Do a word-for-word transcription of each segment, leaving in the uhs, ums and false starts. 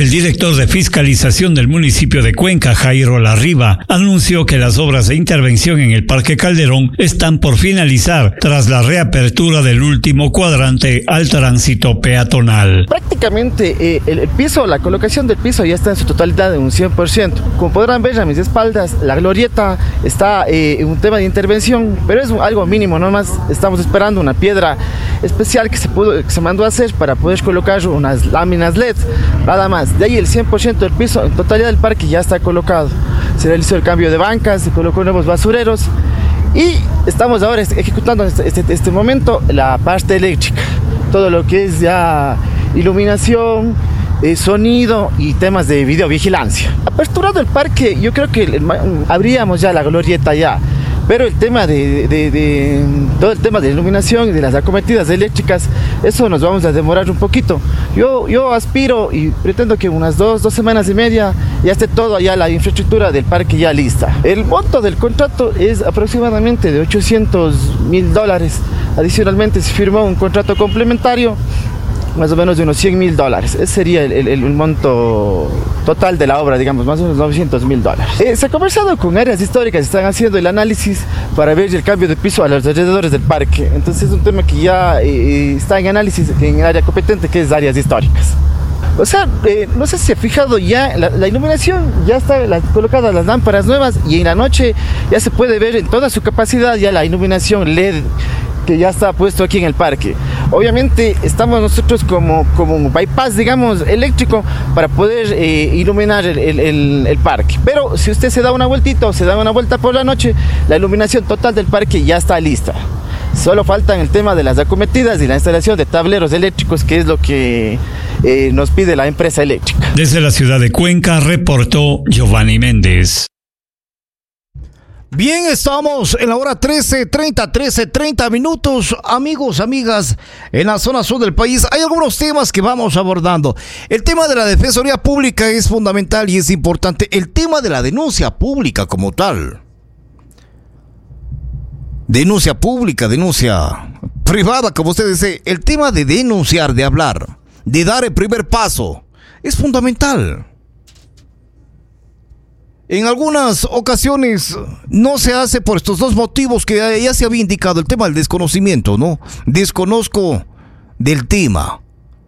El director de fiscalización del municipio de Cuenca, Jairo Larriba, anunció que las obras de intervención en el Parque Calderón están por finalizar tras la reapertura del último cuadrante al tránsito peatonal. Prácticamente eh, el, el piso, la colocación del piso ya está en su totalidad de un cien por ciento. Como podrán ver a mis espaldas, la glorieta está eh, en un tema de intervención, pero es algo mínimo, nomás estamos esperando una piedra especial que se, pudo, que se mandó a hacer para poder colocar unas láminas L E D, nada más. De ahí el cien por ciento del piso, en totalidad del parque ya está colocado. Se realizó el cambio de bancas, se colocó nuevos basureros y estamos ahora ejecutando en este, este, este momento la parte eléctrica. Todo lo que es ya iluminación, eh, sonido y temas de videovigilancia. Aperturado el parque, yo creo que el, abríamos ya la glorieta ya. Pero el tema de, de, de, todo el tema de iluminación y de las acometidas eléctricas, eso nos vamos a demorar un poquito. Yo, yo aspiro y pretendo que unas dos, dos semanas y media ya esté todo allá, la infraestructura del parque ya lista. El monto del contrato es aproximadamente de ochocientos mil dólares. Adicionalmente se firmó un contrato complementario más o menos de unos cien mil dólares. Ese sería el, el, el monto total de la obra, digamos, más o menos novecientos mil dólares. Eh, se ha conversado con áreas históricas, están haciendo el análisis para ver el cambio de piso a los alrededores del parque. Entonces es un tema que ya eh, está en análisis en el área competente, que es áreas históricas. O sea, eh, no sé si se ha fijado ya, la, la iluminación ya está la, colocada las lámparas nuevas y en la noche ya se puede ver en toda su capacidad ya la iluminación L E D que ya está puesto aquí en el parque. Obviamente estamos nosotros como, como un bypass, digamos, eléctrico para poder eh, iluminar el, el, el, el parque. Pero si usted se da una vueltita o se da una vuelta por la noche, la iluminación total del parque ya está lista. Solo faltan el tema de las acometidas y la instalación de tableros eléctricos, que es lo que eh, nos pide la empresa eléctrica. Desde la ciudad de Cuenca reportó Giovanni Méndez. Bien, estamos en la hora trece treinta, trece treinta minutos, amigos, amigas, en la zona sur del país. Hay algunos temas que vamos abordando. El tema de la Defensoría Pública es fundamental y es importante. El tema de la denuncia pública como tal. Denuncia pública, denuncia privada, como usted dice. El tema de denunciar, de hablar, de dar el primer paso, es fundamental. En algunas ocasiones no se hace por estos dos motivos que ya se había indicado. El tema del desconocimiento, ¿no? Desconozco del tema.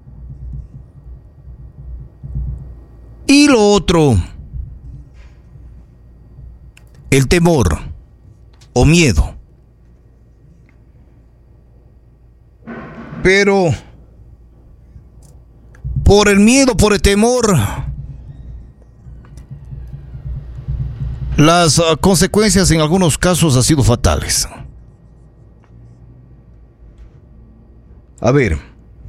Y lo otro, el temor o miedo. Pero por el miedo, por el temor, las uh, consecuencias en algunos casos han sido fatales. A ver.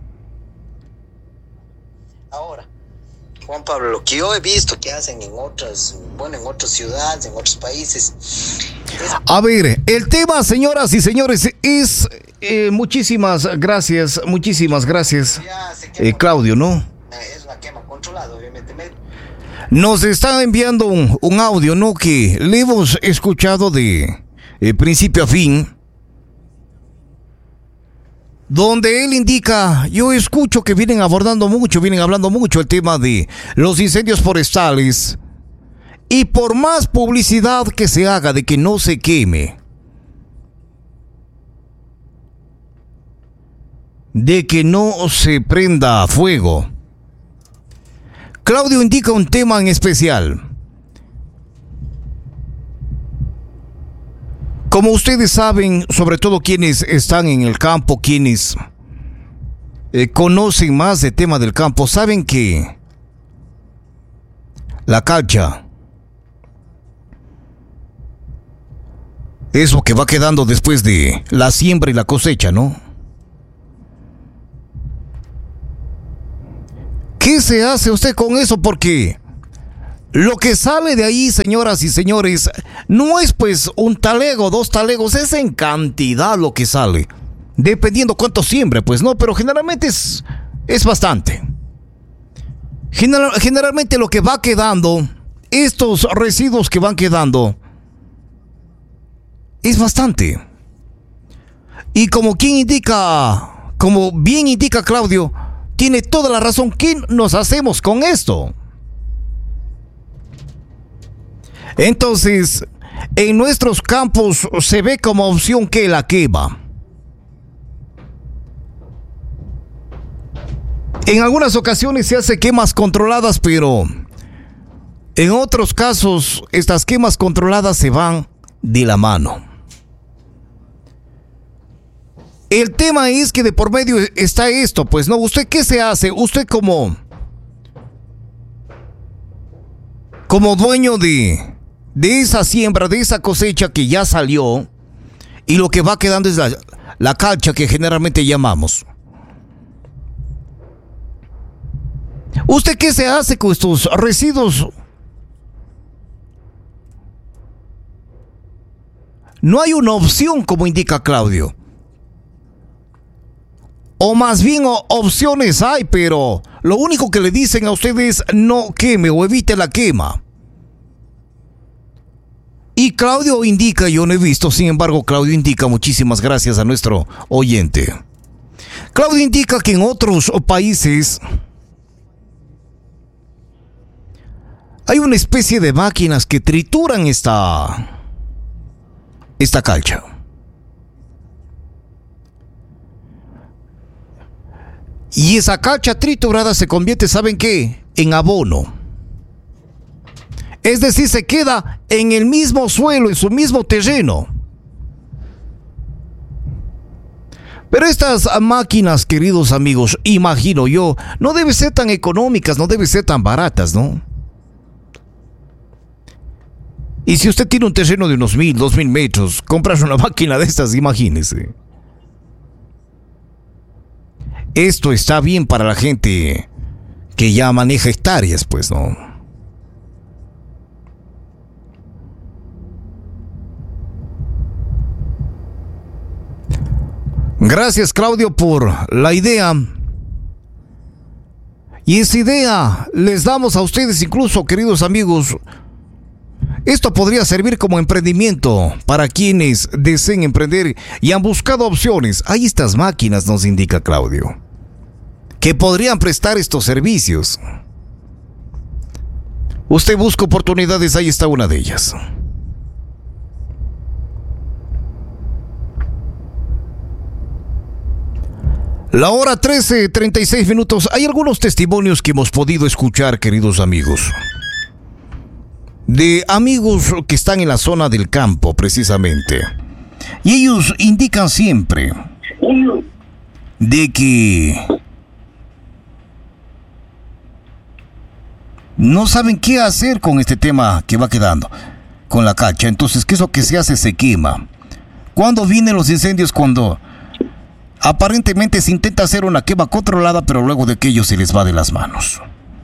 Ahora, Juan Pablo, lo que yo he visto que hacen en otras, bueno, en otras ciudades, en otros países. Es... A ver, el tema, señoras y señores, es eh, muchísimas gracias, muchísimas gracias, eh, Claudio, ¿no? Es una quema controlada, obviamente. Nos están enviando un, un audio, ¿no? Que le hemos escuchado de eh, principio a fin, donde él indica, yo escucho que vienen abordando mucho, vienen hablando mucho el tema de los incendios forestales, y por más publicidad que se haga de que no se queme, de que no se prenda fuego, Claudio indica un tema en especial. Como ustedes saben, sobre todo quienes están en el campo, quienes eh, conocen más de tema del campo, saben que la calcha es lo que va quedando después de la siembra y la cosecha, ¿no? ¿Qué se hace usted con eso? Porque lo que sale de ahí, señoras y señores, no es pues un talego, dos talegos, es en cantidad lo que sale. Dependiendo cuánto siembre, pues no, pero generalmente es, es bastante. General, generalmente lo que va quedando, estos residuos que van quedando, es bastante. Y como quien indica, como bien indica Claudio, tiene toda la razón. ¿Qué nos hacemos con esto? Entonces, en nuestros campos se ve como opción que la quema. En algunas ocasiones se hace quemas controladas, pero en otros casos estas quemas controladas se van de la mano. El tema es que de por medio está esto, pues no, ¿usted qué se hace? Usted como como dueño de de esa siembra, de esa cosecha que ya salió y lo que va quedando es la, la calcha que generalmente llamamos. ¿Usted qué se hace con estos residuos? No hay una opción como indica Claudio. O más bien o, opciones hay, pero lo único que le dicen a ustedes es no queme o evite la quema. Y Claudio indica, yo no he visto, sin embargo Claudio indica, muchísimas gracias a nuestro oyente. Claudio indica que en otros países hay una especie de máquinas que trituran esta, esta calcha. Y esa calcha triturada se convierte, ¿saben qué? En abono. Es decir, se queda en el mismo suelo, en su mismo terreno. Pero estas máquinas, queridos amigos, imagino yo, no deben ser tan económicas, no deben ser tan baratas, ¿no? Y si usted tiene un terreno de unos mil, dos mil metros, compras una máquina de estas, imagínese. Esto está bien para la gente que ya maneja hectáreas, pues, ¿no? Gracias, Claudio, por la idea. Y esa idea les damos a ustedes, incluso, queridos amigos. Esto podría servir como emprendimiento para quienes deseen emprender y han buscado opciones. Hay estas máquinas, nos indica Claudio, que podrían prestar estos servicios. Usted busca oportunidades, ahí está una de ellas. La hora trece, treinta y seis minutos. Hay algunos testimonios que hemos podido escuchar, queridos amigos, de amigos que están en la zona del campo, precisamente. Y ellos indican siempre de que no saben qué hacer con este tema que va quedando, con la calcha. Entonces, ¿qué es lo que se hace? Se quema. ¿Cuándo vienen los incendios? Cuando aparentemente se intenta hacer una quema controlada, pero luego de aquello se les va de las manos.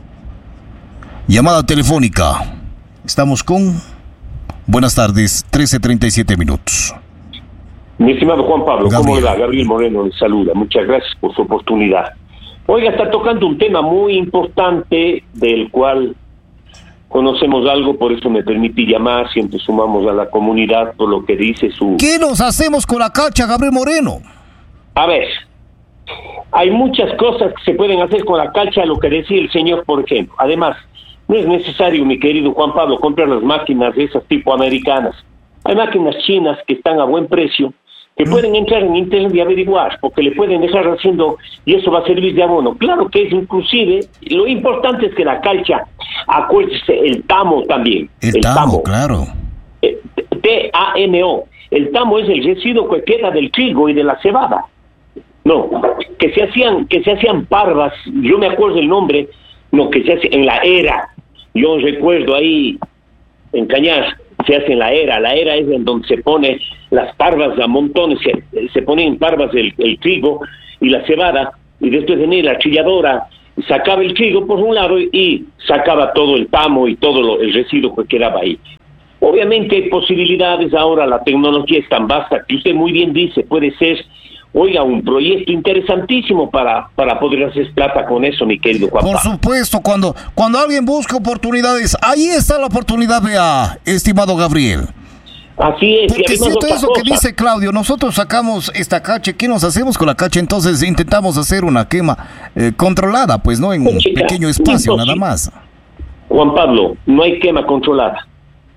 Llamada telefónica. Estamos con... Buenas tardes, trece treinta y siete minutos. Mi estimado Juan Pablo, Gabriel. ¿cómo le va? Gabriel Moreno le saluda. Muchas gracias por su oportunidad. Oiga, está tocando un tema muy importante del cual conocemos algo, por eso me permití llamar. Siempre sumamos a la comunidad por lo que dice su... ¿Qué nos hacemos con la calcha, Gabriel Moreno? A ver, hay muchas cosas que se pueden hacer con la calcha, lo que decía el señor, por ejemplo. Además, no es necesario, mi querido Juan Pablo, comprar las máquinas de esas tipo americanas. Hay máquinas chinas que están a buen precio, que pueden entrar en internet y averiguar, porque le pueden dejar haciendo, y eso va a servir de abono. Claro que es inclusive, lo importante es que la calcha, acuérdese, el tamo también. El, el tamo, tamo, claro. Eh, T A M O. El tamo es el residuo que queda del trigo y de la cebada. No, que se hacían, que se hacían parvas, yo me acuerdo el nombre, no, que se hace en la era, yo recuerdo ahí, en Cañar, se hace en la era, la era es en donde se pone las parvas a montones, se, se ponen parvas el, el trigo y la cebada, y después venía la trilladora, sacaba el trigo por un lado y sacaba todo el tamo y todo lo, el residuo que quedaba ahí. Obviamente hay posibilidades ahora, la tecnología es tan vasta que usted muy bien dice, puede ser... Oiga, un proyecto interesantísimo para, para poder hacer plata con eso, mi querido Juan Pablo. Por supuesto, cuando, cuando alguien busca oportunidades, ahí está la oportunidad, vea, estimado Gabriel. Así es. Porque es cierto eso cosa. que dice Claudio, nosotros sacamos esta cacha, ¿qué nos hacemos con la cacha? Entonces intentamos hacer una quema eh, controlada, pues no en un Chica, pequeño espacio, imposible. Nada más. Juan Pablo, no hay quema controlada.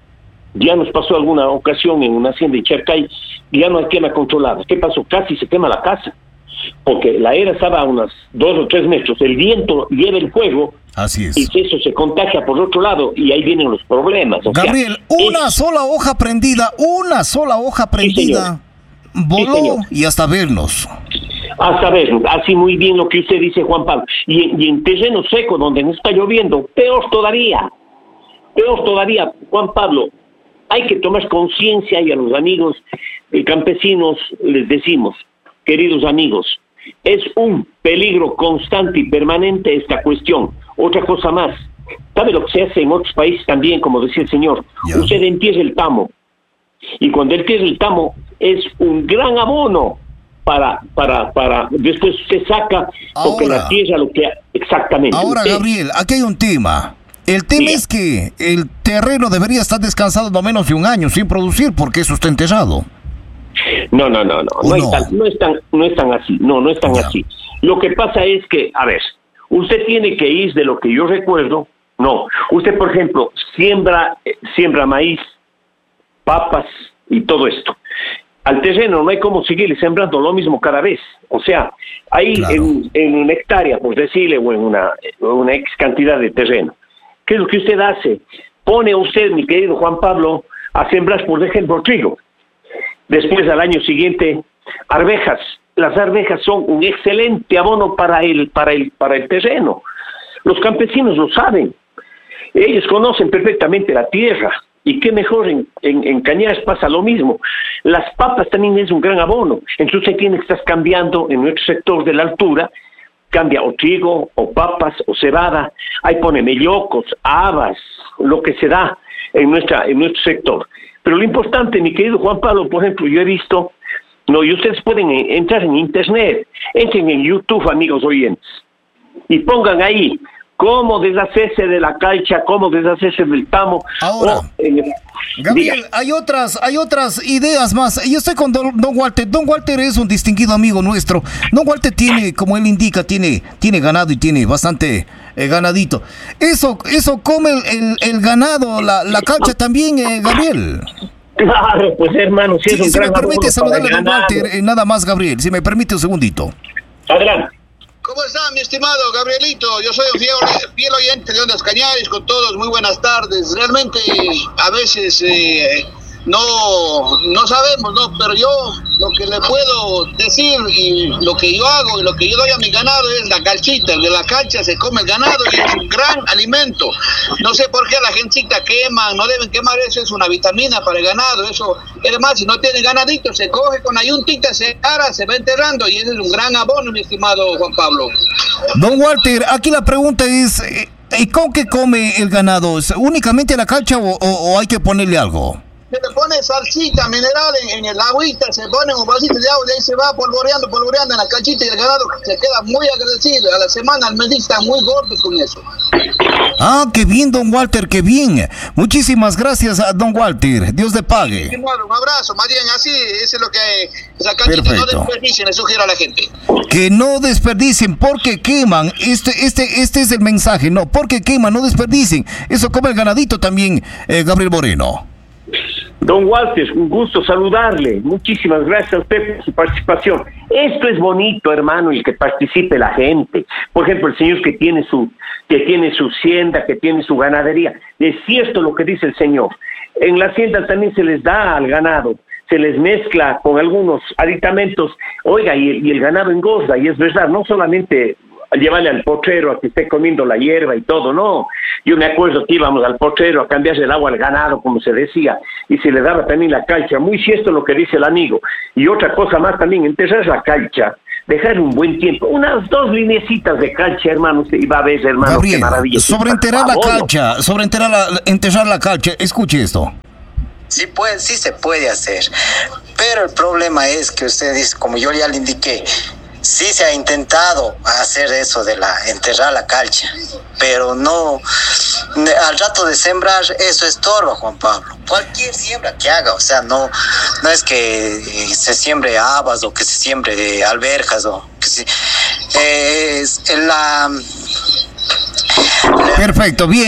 Ya nos pasó alguna ocasión en una hacienda en Charcay, ya no hay quema controlada. ¿Qué pasó? Casi se quema la casa, porque la era estaba a unos dos o tres metros, el viento lleva el fuego. Así es. Y si eso se contagia por otro lado, y ahí vienen los problemas. O Gabriel, sea, una es... sola hoja prendida, una sola hoja prendida, sí, voló sí, y hasta vernos. Hasta vernos, así muy bien lo que usted dice, Juan Pablo. Y, y en terreno seco, donde no está lloviendo, peor todavía. Peor todavía, Juan Pablo. Hay que tomar conciencia, y a los amigos eh, campesinos les decimos, queridos amigos, es un peligro constante y permanente esta cuestión. Otra cosa más, ¿sabe lo que se hace en otros países también? Como decía el señor, yeah. Usted entierra el tamo, y cuando entierra el tamo es un gran abono para, para, para, después usted saca, porque ahora, la tierra lo que... Exactamente. Ahora, usted, Gabriel, aquí hay un tema. El tema es que el terreno debería estar descansado no menos de un año sin producir, porque eso está enterrado. No, no, no, no, no, no? Es tan, no, es tan, no es tan así, no, no es tan ya. así. Lo que pasa es que, a ver, usted tiene que ir de lo que yo recuerdo, no, usted por ejemplo siembra, siembra maíz, papas y todo esto. Al terreno no hay como seguir sembrando lo mismo cada vez. O sea, ahí claro. en, en una hectárea, por decirle, o en una, una X cantidad de terreno. ¿Qué es lo que usted hace? Pone usted, mi querido Juan Pablo, a sembrar, por ejemplo, trigo. Después, al año siguiente, arvejas. Las arvejas son un excelente abono para el, para el, para el terreno. Los campesinos lo saben. Ellos conocen perfectamente la tierra. Y qué mejor, en, en, en Cañares pasa lo mismo. Las papas también es un gran abono. Entonces tiene que estar cambiando en nuestro sector de la altura, cambia o trigo, o papas, o cebada, ahí pone mellocos, habas, lo que se da en nuestra en nuestro sector. Pero lo importante, mi querido Juan Pablo, por ejemplo, yo he visto, no, y ustedes pueden entrar en internet, entren en YouTube, amigos oyentes, y pongan ahí cómo deshacerse de la calcha, cómo deshacerse del tamo. Ahora, oh, eh, Gabriel, diga. hay otras, hay otras ideas más. Yo estoy con don, don Walter. Don Walter es un distinguido amigo nuestro. Don Walter tiene, como él indica, tiene, tiene ganado y tiene bastante eh, ganadito. Eso, eso come el, el, el ganado, la, la calcha también, eh, Gabriel. Claro, pues hermano, si, sí, es un si gran me permite saludarle a don Walter, eh, nada más, Gabriel, si me permite un segundito. Adelante. ¿Cómo está, mi estimado Gabrielito? Yo soy un fiel, fiel oyente de Ondas Cañares, con todos, muy buenas tardes. Realmente, a veces eh, no, no sabemos, ¿no? Pero yo lo que le puedo decir y lo que yo hago y lo que yo doy a mi ganado es la calchita. De la calcha se come el ganado y es un gran alimento. No sé por qué la gentita quema, no deben quemar eso, es una vitamina para el ganado. Eso, además, si no tiene ganadito, se coge con ayuntita, se ara, se va enterrando y ese es un gran abono, mi estimado Juan Pablo. Don Walter, aquí la pregunta es, ¿y con qué come el ganado? ¿Únicamente la calcha o, o, o hay que ponerle algo? Se le pone salsita mineral en, en el agüita, se pone un vasito de agua y ahí se va polvoreando, polvoreando en la canchita y el ganado se queda muy agradecido. A la semana, al mes, está muy gordo con eso. Ah, qué bien, don Walter, qué bien. Muchísimas gracias a don Walter. Dios le pague. Un abrazo, más bien así, eso es lo que esa canchita no desperdicien, le sugiero a la gente. Que no desperdicien, porque queman. Este, este, este es el mensaje, no, porque queman, no desperdicien. Eso come el ganadito también, eh, Gabriel Moreno. Don Walter, un gusto saludarle. Muchísimas gracias a usted por su participación. Esto es bonito, hermano, el que participe la gente. Por ejemplo, el señor que tiene su que tiene su hacienda, que tiene su ganadería. Es cierto lo que dice el señor. En la hacienda también se les da al ganado, se les mezcla con algunos aditamentos. Oiga, y el, y el ganado engorda, y es verdad, no solamente llevarle al potrero a que esté comiendo la hierba y todo, no. Yo me acuerdo que íbamos al potrero a cambiarle el agua al ganado, como se decía, y se le daba también la calcha. Muy cierto lo que dice el amigo. Y otra cosa más también, enterrar la calcha, dejar un buen tiempo, unas dos lineecitas de calcha, hermano, y va a ver, hermano, Gabriel, qué maravilla. sobre enterrar la calcha, sobre enterrar la, enterrar la calcha, escuche esto. Sí, puede, sí se puede hacer, pero el problema es que usted dice, como yo ya le indiqué, sí se ha intentado hacer eso de la enterrar la calcha, pero no, al rato de sembrar eso estorba, Juan Pablo. Cualquier siembra que haga, o sea, no, no es que se siembre habas o que se siembre alberjas o que se, eh, es la, Perfecto, bien.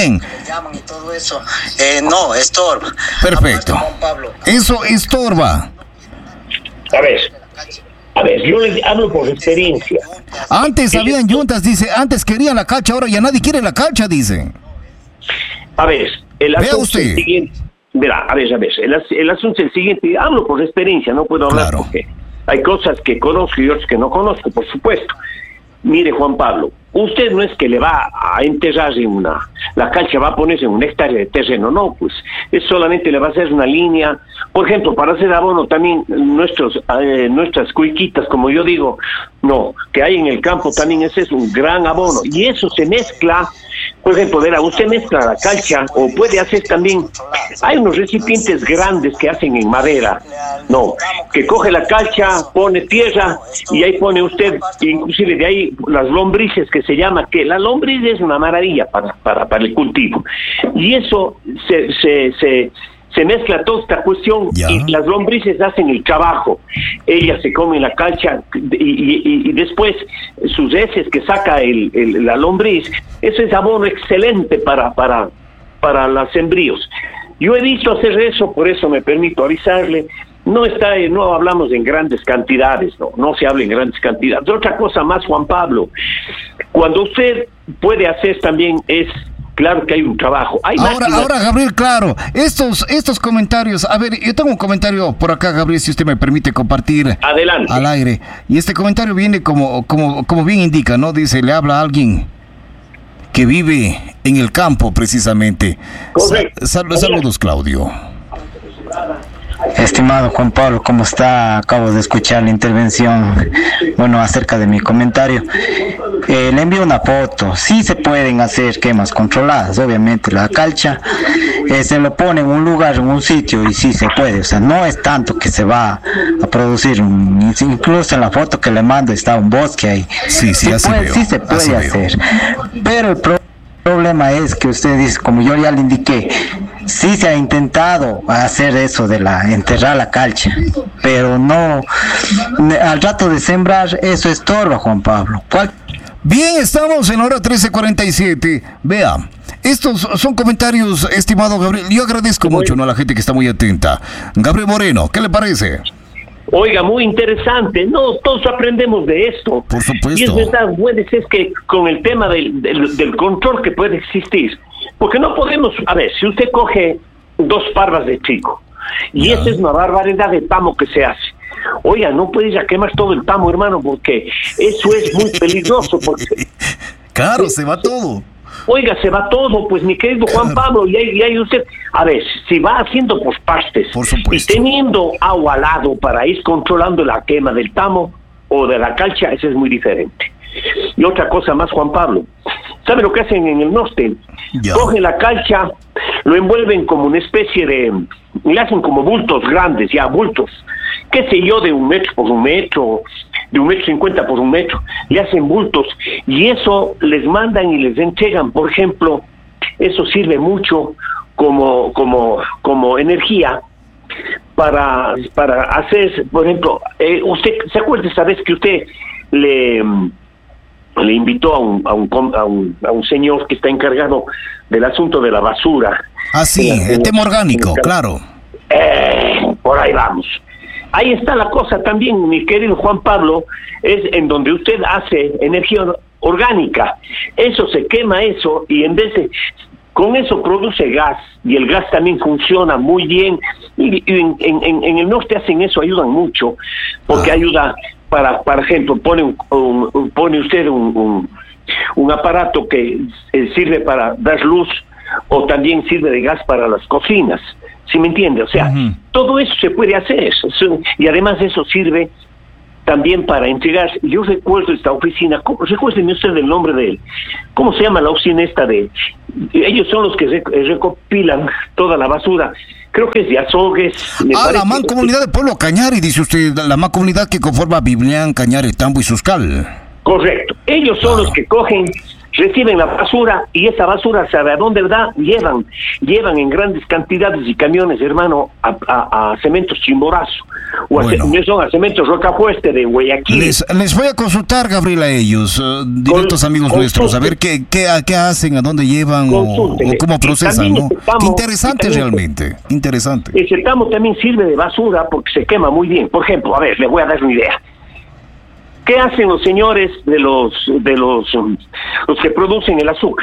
llaman y todo eso, eh, no, estorba. Perfecto. Aparte, Juan Pablo, Eso estorba. A ver, a ver, yo les hablo por experiencia. Antes habían yuntas, dice, antes querían la calcha, ahora ya nadie quiere la calcha, dice. A ver, el Vea asunto usted. es el siguiente. Verá, a ver, a ver, el, as- el asunto es el siguiente. Hablo por experiencia, no puedo hablar Claro. porque hay cosas que conozco y otras que no conozco, por supuesto. Mire, Juan Pablo, usted no es que le va a enterrar en una, la calcha va a ponerse en un hectárea de terreno, no, pues es solamente le va a hacer una línea, por ejemplo, para hacer abono también nuestros, eh, nuestras cuiquitas, como yo digo, no, que hay en el campo también ese es un gran abono, y eso se mezcla, por ejemplo, verá, usted mezcla la calcha, o puede hacer también, hay unos recipientes grandes que hacen en madera, no, que coge la calcha, pone tierra, y ahí pone usted, inclusive de ahí, las lombrices que se llama, que la lombriz es una maravilla para, para, para el cultivo. Y eso se, se, se, se mezcla toda esta cuestión Ya. y las lombrices hacen el trabajo. Ellas se comen la calcha y, y, y después sus heces que saca el, el, la lombriz, eso es abono excelente para, para, para los sembríos. Yo he visto hacer eso, por eso me permito avisarle. No está, no hablamos en grandes cantidades, no, no se habla en grandes cantidades. Otra cosa más, Juan Pablo, cuando usted puede hacer también es, claro que hay un trabajo. Hay Ahora, máquinas- ahora, Gabriel, claro, estos, estos comentarios, a ver, yo tengo un comentario por acá, Gabriel, si usted me permite compartir Adelante. al aire. Y este comentario viene como, como, como bien indica, ¿no? Dice, le habla a alguien que vive en el campo, precisamente. Correcto. Sa- sal- saludos, Claudio. Estimado Juan Pablo, ¿cómo está? Acabo de escuchar la intervención, bueno, acerca de mi comentario. Eh, le envío una foto. Sí se pueden hacer quemas controladas, obviamente. La calcha eh, se lo pone en un lugar, en un sitio, y sí se puede. O sea, no es tanto que se va a producir. Un, incluso en la foto que le mando está un bosque ahí. Sí, sí, Se así puede- veo, sí se así puede veo. hacer. Pero el pro- problema es que usted dice, como yo ya le indiqué, sí se ha intentado hacer eso de la enterrar la calcha, pero no, ne- al rato de sembrar eso estorba, Juan Pablo. ¿Cuál? Bien, estamos en la hora trece cuarenta y siete. Vea, estos son comentarios, estimado Gabriel. Yo agradezco mucho, ¿no?, a la gente que está muy atenta. Gabriel Moreno, ¿qué le parece? Oiga, muy interesante. No, todos aprendemos de esto. Por supuesto. Y es verdad, puede ser que con el tema del, del, del control que puede existir, porque no podemos, a ver, si usted coge dos parvas de chico, y Ya. esa es una barbaridad de tamo que se hace. Oiga, no puede ir a quemar todo el tamo, hermano, porque eso es muy peligroso, porque Claro, se va todo. oiga, se va todo, pues mi querido Juan Pablo, y ahí, y ahí usted, a ver, si va haciendo por partes Por supuesto. y teniendo agua al lado para ir controlando la quema del tamo o de la calcha, eso es muy diferente. Y otra cosa más, Juan Pablo, ¿sabe lo que hacen en el norte? Ya. Cogen la calcha, lo envuelven como una especie de, le hacen como bultos grandes, ya, bultos, qué sé yo, de un metro por un metro, de un metro cincuenta por un metro, le hacen bultos, y eso les mandan y les entregan, por ejemplo, eso sirve mucho como, como, como energía para, para hacer, por ejemplo, eh, usted, ¿se acuerda esa vez que usted le, le invitó a un, a, un, com- a, un, a un señor que está encargado del asunto de la basura? Ah, sí, En la- el tema orgánico, en la- claro. Eh, por ahí vamos. Ahí está la cosa también, mi querido Juan Pablo, es en donde usted hace energía or- orgánica. Eso se quema eso y en vez de, con eso produce gas y el gas también funciona muy bien. Y, y en, en, en el norte hacen eso, ayudan mucho, porque Ah. ayuda para, por ejemplo, pone, un, un- un- pone usted un, un, un aparato que eh, sirve para dar luz o también sirve de gas para las cocinas. ¿Sí me entiende? O sea, Ujú. todo eso se puede hacer. Eso- y además eso sirve también para entregar. Yo recuerdo esta oficina, ¿cómo- recuérdeme usted el nombre de él. ¿Cómo se llama la oficina esta de...? Ellos son los que rec- recopilan toda la basura. Creo que es de Azogues. me Ah, la parece. mancomunidad de Pueblo Cañari, dice usted, la mancomunidad que conforma Biblián, Cañari, Tambo y Suscal. Correcto. Ellos son Claro. los que cogen reciben la basura y esa basura, ¿sabe a dónde va? Llevan, llevan en grandes cantidades y camiones, hermano, a, a, a Cementos Chimborazo, o bueno. a, son a Cementos Rocafuerte de Guayaquil. Les, les voy a consultar, Gabriel, a ellos, uh, directos Con, amigos nuestros, a ver qué, qué, qué hacen, a dónde llevan o, o cómo procesan, ¿no? Tamo, qué interesante realmente, interesante. Ese tamo también sirve de basura porque se quema muy bien. Por ejemplo, a ver, les voy a dar una idea. ¿Qué hacen los señores de los de los um, los que producen el azúcar?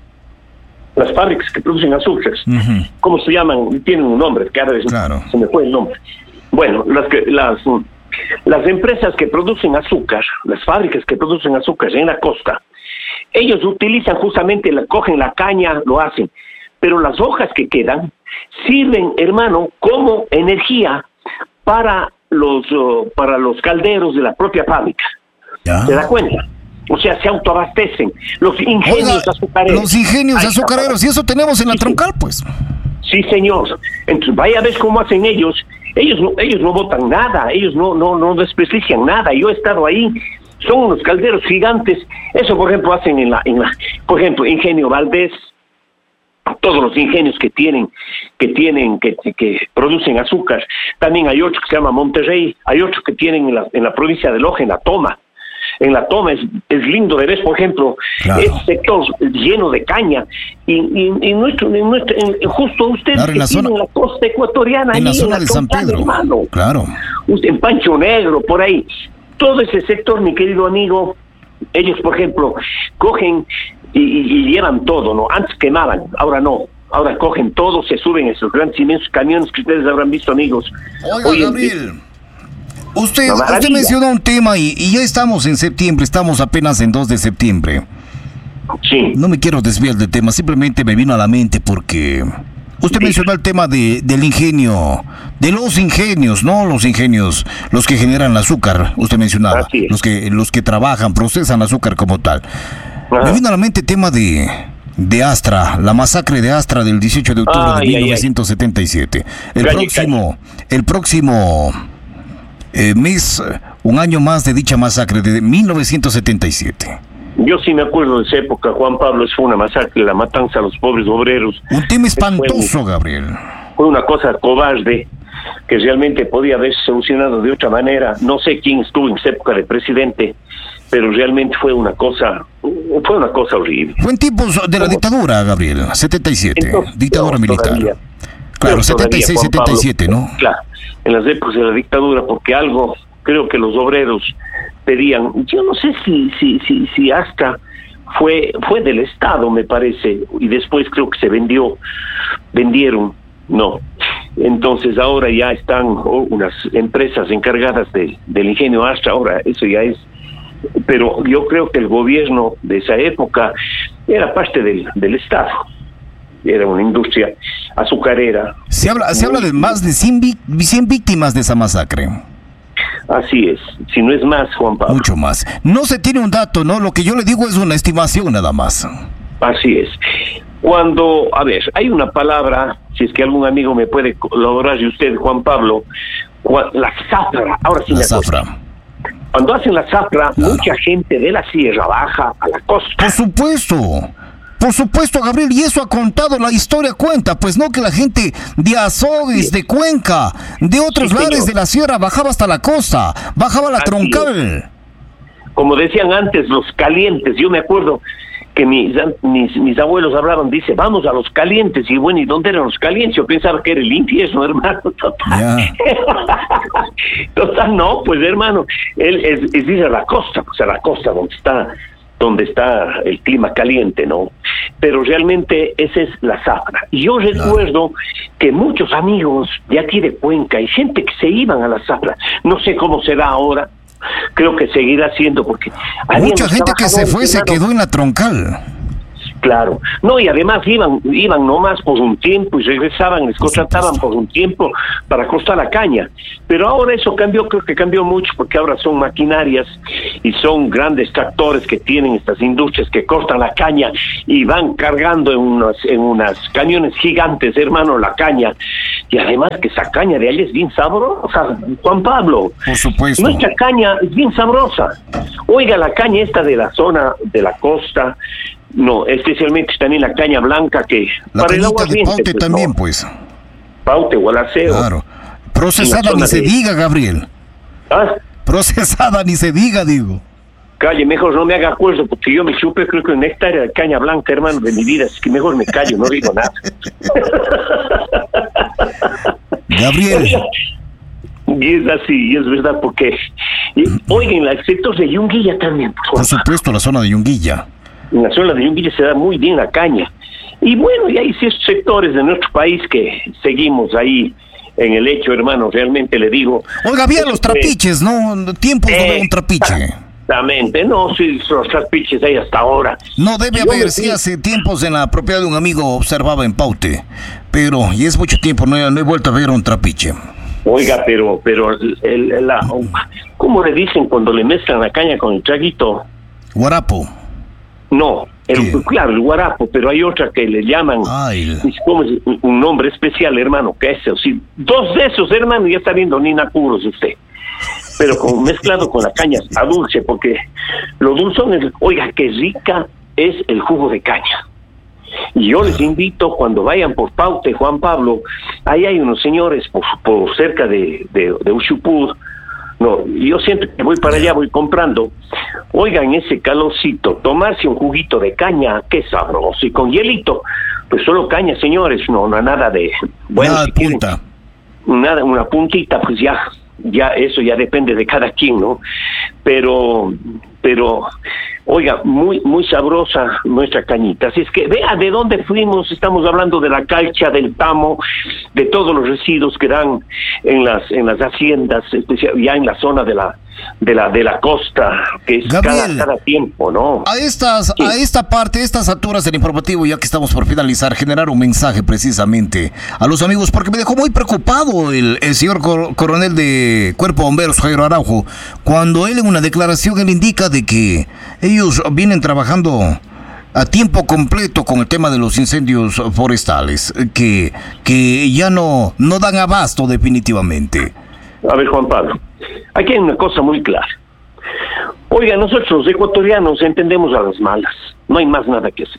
Las fábricas que producen azúcar. Uh-huh. ¿Cómo se llaman? Tienen un nombre, que ahora claro. se me fue el nombre. Bueno, las que las um, las empresas que producen azúcar, las fábricas que producen azúcar en la costa, ellos utilizan justamente, la, cogen la caña, lo hacen, pero las hojas que quedan sirven, hermano, como energía para los uh, para los calderos de la propia fábrica. ¿Ya? ¿Se da cuenta? O sea, se autoabastecen. Los ingenios Oiga, azucareros. Los ingenios Ay, azucareros, y eso tenemos en la sí, troncal, pues. Sí, señor. Entonces, vaya a ver cómo hacen ellos. Ellos no, ellos no botan nada, ellos no, no, no desperdician nada. Yo he estado ahí, son unos calderos gigantes. Eso, por ejemplo, hacen en la, en la, por ejemplo, Ingenio Valdés, todos los ingenios que tienen, que tienen, que, que producen azúcar. También hay otro que se llama Monterrey, hay otros que tienen en la, en la provincia de Loja, en la Toma. En la Toma es, es lindo de ver, por ejemplo, claro. Ese sector lleno de caña. Y, y, y nuestro, en nuestro, en, justo ustedes claro, en la, zona, en la costa ecuatoriana, en ahí, la zona en la de San Pedro, hermano. Claro. Usted, en Pancho Negro, por ahí. Todo ese sector, mi querido amigo, ellos, por ejemplo, cogen y, y, y llevan todo, ¿no? Antes quemaban, ahora no. Ahora cogen todo, se suben esos grandes inmensos camiones que ustedes habrán visto, amigos. Oiga, Oye, Gabriel, usted, usted mencionó un tema y, y ya estamos en septiembre, estamos apenas en dos de septiembre. Sí. No me quiero desviar del tema, simplemente me vino a la mente porque usted sí. mencionó el tema de, del ingenio, de los ingenios, ¿no? Los ingenios, los que generan azúcar, usted mencionaba, los que, los que trabajan, procesan azúcar como tal. Ajá. Me vino a la mente el tema de... de Astra, la masacre de Astra del dieciocho de octubre ay, de mil novecientos setenta y siete. Ay, el, calle, próximo, calle. el próximo eh, mes, un año más de dicha masacre de mil novecientos setenta y siete. Yo sí me acuerdo de esa época, Juan Pablo, fue una masacre, la matanza a los pobres obreros. Un tema espantoso, fue, Gabriel. Fue una cosa cobarde que realmente podía haberse solucionado de otra manera. No sé quién estuvo en esa época de presidente, pero realmente fue una cosa, fue una cosa horrible. Fue en tiempos de la dictadura, Gabriel, setenta y siete, Entonces, dictadura no, militar. Todavía, claro, setenta y seis, setenta y siete, ¿no? Claro, en las épocas de la dictadura, porque algo, creo que los obreros pedían, yo no sé si, si, si, si hasta fue, fue del Estado, me parece, y después creo que se vendió, vendieron, no. Entonces ahora ya están oh, unas empresas encargadas de, del ingenio Astra, ahora eso ya es. Pero yo creo que el gobierno de esa época era parte del, del Estado, era una industria azucarera. Se habla, se habla de más de cien, cien víctimas de esa masacre. Así es, si no es más, Juan Pablo. Mucho más. No se tiene un dato, ¿no? Lo que yo le digo es una estimación nada más. Así es. Cuando, a ver, hay una palabra, si es que algún amigo me puede colaborar, y usted, Juan Pablo, la zafra, ahora sí la me zafra. Acuerdo. Cuando hacen la zafra, claro. Mucha gente de la sierra baja a la costa. Por supuesto, por supuesto, Gabriel, y eso ha contado, la historia cuenta, pues no, que la gente de Azogues, sí. de Cuenca, de otros sí, lares señor. de la sierra bajaba hasta la costa, bajaba la Así troncal. Es. Como decían antes, los calientes, yo me acuerdo que mis, mis mis abuelos hablaban, dice, vamos a los calientes, y bueno, ¿y dónde eran los calientes? Yo pensaba que era el infierno, hermano, total. Yeah. Total, no, pues hermano, él es, es ir a la costa, pues a la costa donde está, donde está el clima caliente, ¿no? Pero realmente esa es la zafra. Y yo recuerdo no. que muchos amigos de aquí de Cuenca y gente que se iban a la zafra, no sé cómo será ahora, creo que seguirá siendo porque mucha gente que se fue se quedó en la troncal. Claro, no, y además iban iban nomás por un tiempo y regresaban, les contrataban por un tiempo para cortar la caña. Pero ahora eso cambió, creo que cambió mucho, porque ahora son maquinarias y son grandes tractores que tienen estas industrias que cortan la caña y van cargando en unos en unas camiones gigantes, hermano, la caña. Y además que esa caña de ahí es bien sabrosa, Juan Pablo. Por supuesto. Nuestra caña es bien sabrosa. Oiga, la caña esta de la zona de la costa, no, especialmente también la caña blanca que... La para cañita el de Paute pues, también, no. pues. Paute, Gualaceo. Claro. Procesada ni se de... diga, Gabriel. ¿Ah? Procesada ni se diga, digo. Calle, mejor no me haga acuerdo, porque yo me chupé creo que una hectárea de caña blanca, hermano, de mi vida, así que mejor me callo, no digo nada. Gabriel. Y es así, y es verdad, porque... Y, oigan, el sector de Yunguilla también. Por, por supuesto, la zona de Yunguilla. En la zona de Yunguilla se da muy bien la caña. Y bueno, y hay ciertos sectores de nuestro país que seguimos ahí en el hecho, hermano, realmente le digo... Oiga, bien los trapiches, ¿no? Tiempos eh, de un trapiche. Exactamente, no, sí, los trapiches hay hasta ahora. No debe Yo haber, sí, hace tiempos en la propiedad de un amigo observaba en Paute, pero, y es mucho tiempo, no he, no he vuelto a ver un trapiche. Oiga, pero, pero, el, el, la, ¿cómo le dicen cuando le mezclan la caña con el traguito? Guarapo. No, el, claro, el guarapo, pero hay otra que le llaman, Ay. ¿cómo es? Un nombre especial, hermano, que es así. Dos de esos, hermano, ya está viendo ni nacuros usted. Pero con, mezclado con la caña a dulce, porque lo dulzón es, oiga, qué rica es el jugo de caña. Y yo les invito, cuando vayan por Paute, Juan Pablo, ahí hay unos señores por, por cerca de, de, de Ushupur. No, yo siempre que voy para allá voy comprando. Oigan, ese calorcito, tomarse un juguito de caña, qué sabroso, y con hielito, pues solo caña, señores, no, no nada de... Bueno, nada si de punta. Quieren, nada, una puntita, pues ya, ya eso ya depende de cada quien, ¿no? Pero, pero, oiga, muy, muy sabrosa nuestra cañita. Así es que vea de dónde fuimos, estamos hablando de la calcha, del tamo, de todos los residuos que dan en las, en las haciendas, especial, ya en la zona de la, de la, de la costa, que es Gabriel, cada, cada tiempo, ¿no? A estas, sí. a esta parte, estas alturas del informativo, ya que estamos por finalizar, generar un mensaje precisamente a los amigos, porque me dejó muy preocupado el, el señor cor, coronel de Cuerpo de Bomberos, Jairo Araujo, cuando él en una declaración él indica de que ellos vienen trabajando a tiempo completo con el tema de los incendios forestales, que, que ya no, no dan abasto definitivamente. A ver, Juan Pablo, aquí hay una cosa muy clara. Oiga, nosotros los ecuatorianos entendemos a las malas, no hay más nada que hacer.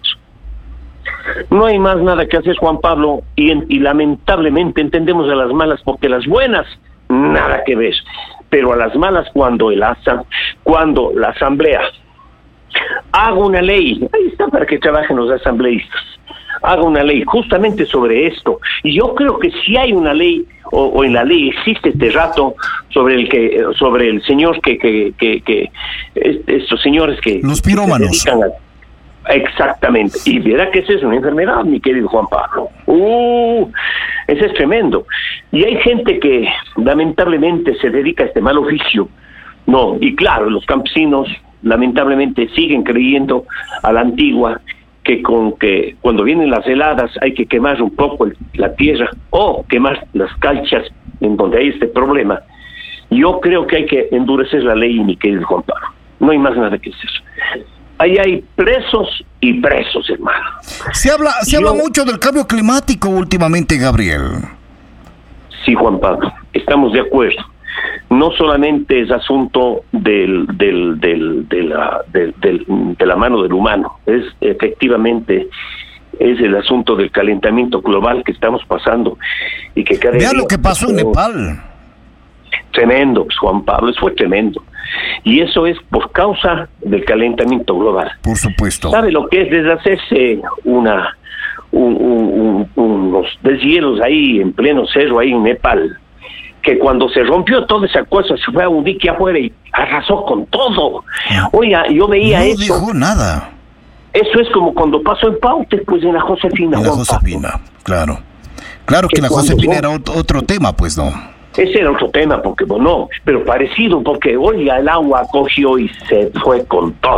No hay más nada que hacer, Juan Pablo, y, y lamentablemente entendemos a las malas, porque las buenas, nada que ver. Pero a las malas, cuando el ASA, cuando la asamblea haga una ley, ahí está para que trabajen los asambleístas, haga una ley justamente sobre esto, y yo creo que si hay una ley, o, o en la ley existe este rato, sobre el que, sobre el señor que, que, que, que estos señores que... Los pirómanos. Que se dedican a, exactamente, y verá que esa es una enfermedad, mi querido Juan Pablo. Uh, ese es tremendo. Y hay gente que lamentablemente se dedica a este mal oficio. No, y claro, los campesinos lamentablemente siguen creyendo a la antigua, que con que cuando vienen las heladas hay que quemar un poco el, la tierra o quemar las calchas en donde hay este problema. Yo creo que hay que endurecer la ley, mi querido Juan Pablo. No hay más nada que hacer. Ahí hay presos y presos, hermano. Se habla, se Yo, habla mucho del cambio climático últimamente, Gabriel. Sí, Juan Pablo, estamos de acuerdo. No solamente es asunto del, del, del, de, la, del, del, de la mano del humano, es efectivamente es el asunto del calentamiento global que estamos pasando y que cada Vea lo que pasó en Nepal. Tremendo, pues, Juan Pablo, eso fue tremendo. Y eso es por causa del calentamiento global. Por supuesto. ¿Sabe lo que es deshacerse una un, un, un, unos deshielos ahí en pleno cerro, ahí en Nepal? Que cuando se rompió toda esa cosa, se fue a un dique afuera y arrasó con todo. Oiga, yo veía no eso. No dijo nada. Eso es como cuando pasó en Paute, pues en la Josefina. En la Josefina, Pablo. claro. Claro que, que la Josefina no, era otro, otro tema, pues no. Ese era otro tema, porque bueno, no, pero parecido, porque oiga, el agua cogió y se fue con todo.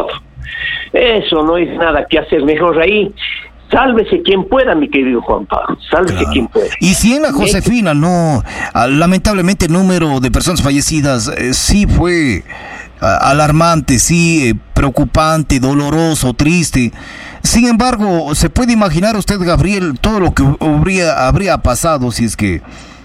Eso no es nada que hacer, mejor ahí. Sálvese quien pueda, mi querido Juan Pablo, sálvese claro. quien pueda. Y si en la Josefina, no, lamentablemente el número de personas fallecidas eh, sí fue alarmante, sí, eh, preocupante, doloroso, triste. Sin embargo, se puede imaginar usted, Gabriel, todo lo que habría, habría pasado si es que